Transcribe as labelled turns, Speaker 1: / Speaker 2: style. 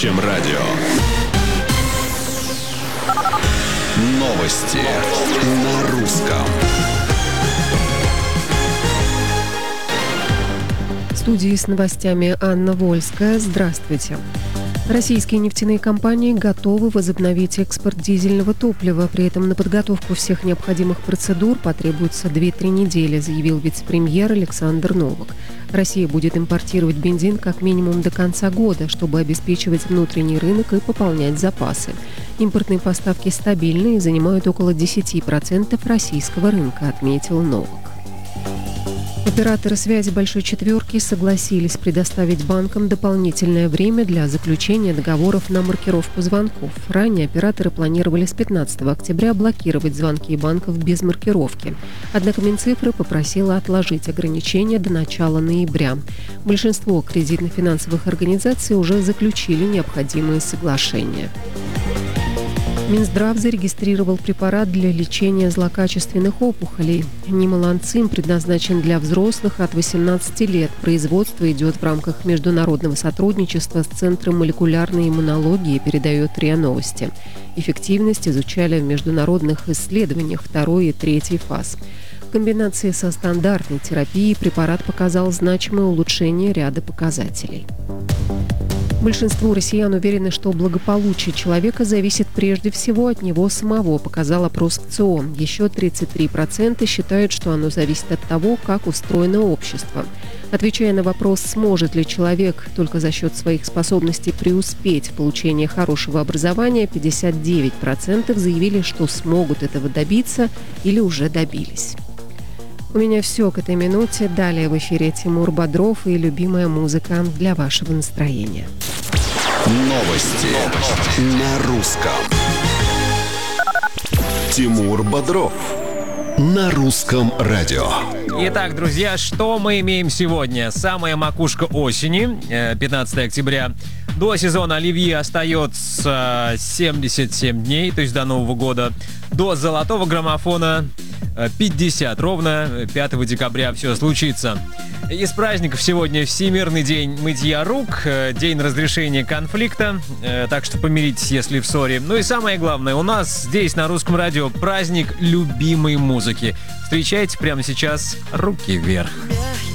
Speaker 1: Чем радио. Новости на русском.
Speaker 2: В студии с новостями Анна Вольская. Здравствуйте. Российские нефтяные компании готовы возобновить экспорт дизельного топлива. При этом на подготовку всех необходимых процедур потребуется 2-3 недели, заявил вице-премьер Александр Новак. Россия будет импортировать бензин как минимум до конца года, чтобы обеспечивать внутренний рынок и пополнять запасы. Импортные поставки стабильны и занимают около 10% российского рынка, отметил Новак. Операторы связи «Большой четверки» согласились предоставить банкам дополнительное время для заключения договоров на маркировку звонков. Ранее операторы планировали с 15 октября блокировать звонки банков без маркировки. Однако Минцифры попросила отложить ограничения до начала ноября. Большинство кредитно-финансовых организаций уже заключили необходимые соглашения. Минздрав зарегистрировал препарат для лечения злокачественных опухолей. Нималанцин предназначен для взрослых от 18 лет. Производство идет в рамках международного сотрудничества с Центром молекулярной иммунологии, передает РИА Новости. Эффективность изучали в международных исследованиях 2 и 3 фаз. В комбинации со стандартной терапией препарат показал значимое улучшение ряда показателей. Большинство россиян уверены, что благополучие человека зависит прежде всего от него самого, показал опрос ВЦИО. Еще 33% считают, что оно зависит от того, как устроено общество. Отвечая на вопрос, сможет ли человек только за счет своих способностей преуспеть в получении хорошего образования, 59% заявили, что смогут этого добиться или уже добились. У меня все к этой минуте. Далее в эфире Тимур Бодров и любимая музыка для вашего настроения.
Speaker 1: Новости на русском. Тимур Бодров на русском радио.
Speaker 3: Итак, друзья, что мы имеем сегодня? Самая макушка осени, 15 октября. До сезона оливье остается 77 дней, то есть до Нового года. До золотого граммофона 50. Ровно 5 декабря все случится. Из праздников сегодня Всемирный день мытья рук, день разрешения конфликта, так что помиритесь, если в ссоре. Ну и самое главное, у нас здесь на русском радио праздник любимой музыки. Встречайте прямо сейчас руки вверх.